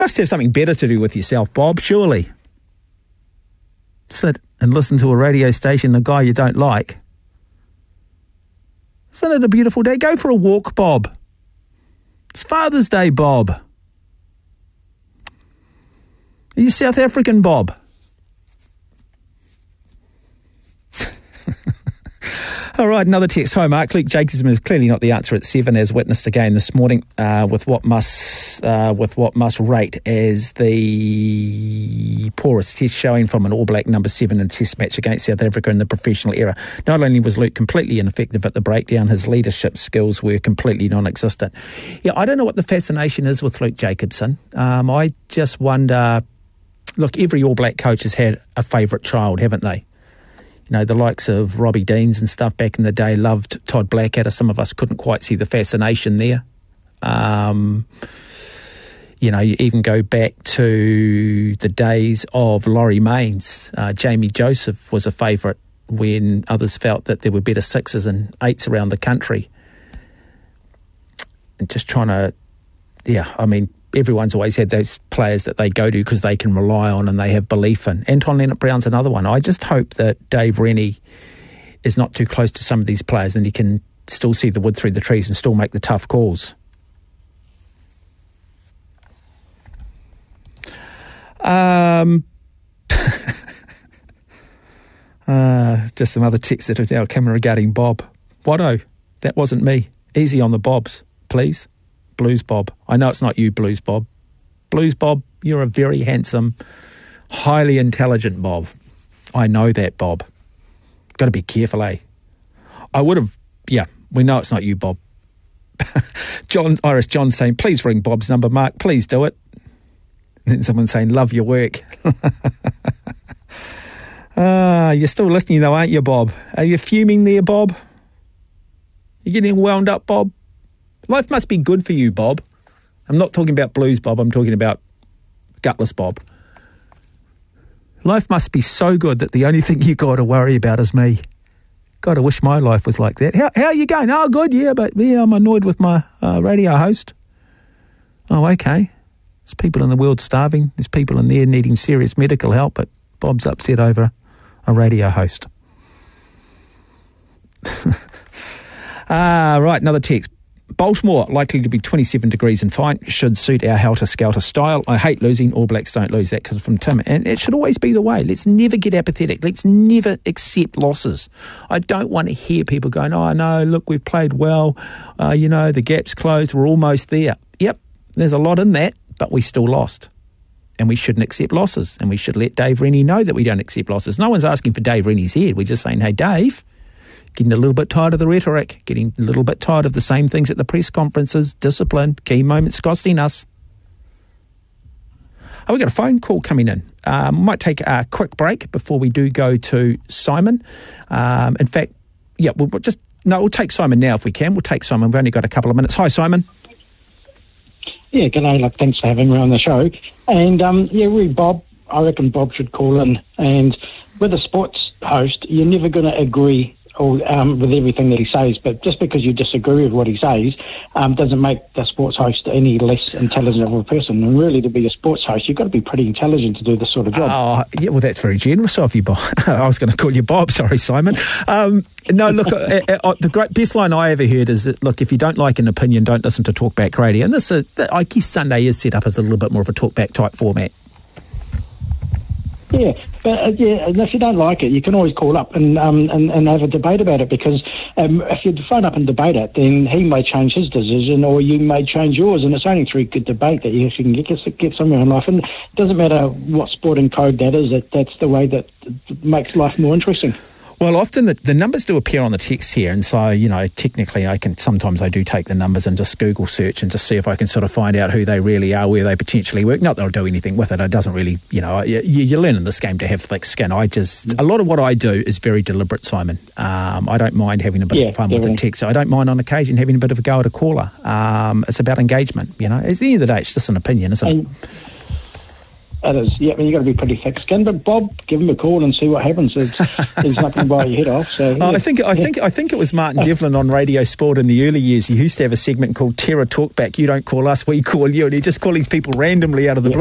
Must have something better to do with yourself, Bob, surely. Sit and listen to a radio station, a guy you don't like. Isn't it a beautiful day? Go for a walk, Bob. It's Father's Day, Bob. Are you South African, Bob? All right, another text. Hi, Mark. Luke Jacobson is clearly not the answer at 7, as witnessed again this morning, with what must rate as the poorest test showing from an All Black number 7 in a test match against South Africa in the professional era. Not only was Luke completely ineffective at the breakdown, his leadership skills were completely non-existent. Yeah, I don't know what the fascination is with Luke Jacobson. I just wonder, look, every All Black coach has had a favourite child, haven't they? You know, the likes of Robbie Deans and stuff back in the day loved Todd Blackadder. Some of us couldn't quite see the fascination there. You know, you even go back to the days of Laurie Mains. Jamie Joseph was a favourite when others felt that there were better 6s and 8s around the country. And just trying to, everyone's always had those players that they go to because they can rely on and they have belief in. Anton Leonard-Brown's another one. I just hope that Dave Rennie is not too close to some of these players and he can still see the wood through the trees and still make the tough calls. Just some other texts that have now come regarding Bob. Watto, that wasn't me. Easy on the Bobs, please. Blues Bob. I know it's not you, Blues Bob. Blues Bob, you're a very handsome, highly intelligent Bob. I know that, Bob. Got to be careful, eh? I would have, we know it's not you, Bob. Iris John saying, please ring Bob's number, Mark. Please do it. And then someone saying, love your work. You're still listening though, aren't you, Bob? Are you fuming there, Bob? You getting wound up, Bob? Life must be good for you, Bob. I'm not talking about Blues Bob, I'm talking about Gutless Bob. Life must be so good that the only thing you got to worry about is me. God, I wish my life was like that. How are you going? Oh, good, but I'm annoyed with my radio host. Oh, okay. There's people in the world starving. There's people in there needing serious medical help, but Bob's upset over a radio host. Right, another text. Baltimore, likely to be 27 degrees and fine, should suit our helter-skelter style. I hate losing. All Blacks don't lose. That comes from Tim. And it should always be the way. Let's never get apathetic. Let's never accept losses. I don't want to hear people going, oh, no, look, we've played well. The gap's closed. We're almost there. Yep, there's a lot in that, but we still lost. And we shouldn't accept losses. And we should let Dave Rennie know that we don't accept losses. No one's asking for Dave Rennie's head. We're just saying, hey, Dave, getting a little bit tired of the rhetoric, getting a little bit tired of the same things at the press conferences, discipline, key moments costing us. We've got a phone call coming in. Might take a quick break before we do go to Simon. In fact, we'll take Simon now if we can. We'll take Simon. We've only got a couple of minutes. Hi, Simon. Yeah, g'day. Thanks for having me on the show. And, Bob, I reckon Bob should call in. And with a sports host, you're never going to agree with everything that he says, but just because you disagree with what he says doesn't make the sports host any less intelligent of a person. And really, to be a sports host, you've got to be pretty intelligent to do this sort of job. Oh, yeah, well, that's very generous of you, Bob. I was going to call you Bob. Sorry, Simon. No, look, the best line I ever heard is, look, if you don't like an opinion, don't listen to Talkback Radio. And this, I guess Sunday is set up as a little bit more of a Talkback type format. Yeah, but and if you don't like it, you can always call up and have a debate about it, because if you phone up and debate it, then he may change his decision or you may change yours, and it's only through good debate that you can get somewhere in life. And it doesn't matter what sporting code that is, that's the way that makes life more interesting. Well, often the numbers do appear on the text here, and so, technically I do take the numbers and just Google search and just see if I can sort of find out who they really are, where they potentially work. Not that I'll do anything with it. It doesn't really, you learn in this game to have thick skin. A lot of what I do is very deliberate, Simon. I don't mind having a bit of fun with the text. I don't mind on occasion having a bit of a go at a caller. It's about engagement, At the end of the day, it's just an opinion, isn't it? It is. Yeah, you've got to be pretty thick-skinned. But Bob, give him a call and see what happens. He's not going to buy your head off. So yeah. I think it was Martin Devlin on Radio Sport in the early years. He used to have a segment called Terror Talkback. You don't call us, we call you, and he just call these people randomly out of the blue.